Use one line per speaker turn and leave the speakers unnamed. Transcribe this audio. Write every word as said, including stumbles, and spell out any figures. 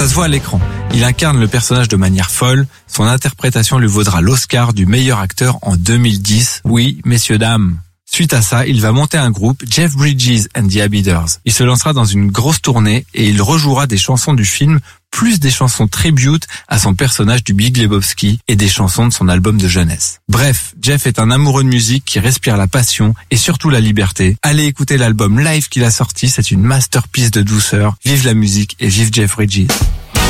Ça se voit à l'écran. Il incarne le personnage de manière folle. Son interprétation lui vaudra l'Oscar du meilleur acteur en deux mille dix. Oui, messieurs, dames. Suite à ça, il va monter un groupe, Jeff Bridges and the Abiders. Il se lancera dans une grosse tournée et il rejouera des chansons du film, plus des chansons tribute à son personnage du Big Lebowski et des chansons de son album de jeunesse. Bref, Jeff est un amoureux de musique qui respire la passion et surtout la liberté. Allez écouter l'album live qu'il a sorti, c'est une masterpiece de douceur. Vive la musique et vive Jeff Bridges.